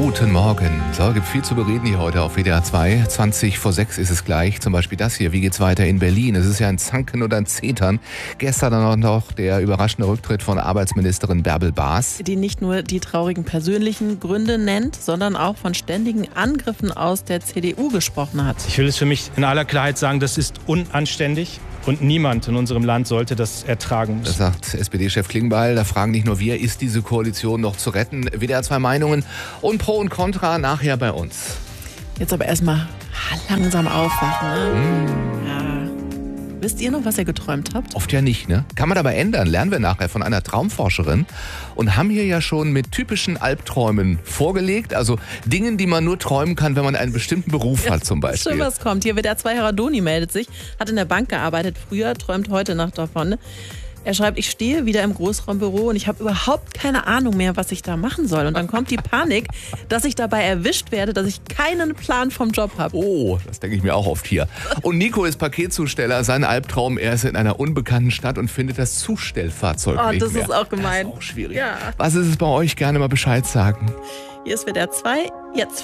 Guten Morgen. So, gibt viel zu bereden hier heute auf WDR 2. 20 vor 6 ist es gleich. Zum Beispiel das hier. Wie geht's weiter in Berlin? Es ist ja ein Zanken und ein Zetern. Gestern dann auch noch der überraschende Rücktritt von Arbeitsministerin Bärbel Baas. Die nicht nur die traurigen persönlichen Gründe nennt, sondern auch von ständigen Angriffen aus der CDU gesprochen hat. Ich will es für mich in aller Klarheit sagen, das ist unanständig. Und niemand in unserem Land sollte das ertragen. Das sagt SPD-Chef Klingbeil. Da fragen nicht nur wir, ist diese Koalition noch zu retten? WDR 2 Meinungen und Pro und Contra nachher bei uns. Jetzt aber erstmal langsam aufwachen. Ne? Ja. Wisst ihr noch, was ihr geträumt habt? Oft ja nicht, ne? Kann man aber ändern. Lernen wir nachher von einer Traumforscherin und haben hier ja schon mit typischen Albträumen vorgelegt. Also Dingen, die man nur träumen kann, wenn man einen bestimmten Beruf hat zum Beispiel. Schön, was kommt. Hier WDR 2 Heradoni meldet sich, hat in der Bank gearbeitet früher, träumt heute Nacht davon. Er schreibt, ich stehe wieder im Großraumbüro und ich habe überhaupt keine Ahnung mehr, was ich da machen soll. Und dann kommt die Panik, dass ich dabei erwischt werde, dass ich keinen Plan vom Job habe. Oh, das denke ich mir auch oft hier. Und Nico ist Paketzusteller. Sein Albtraum, er ist in einer unbekannten Stadt und findet das Zustellfahrzeug nicht das mehr. ist auch gemein. Das ist auch schwierig. Ja. Was ist es bei euch? Gerne mal Bescheid sagen. Hier ist WDR 2, jetzt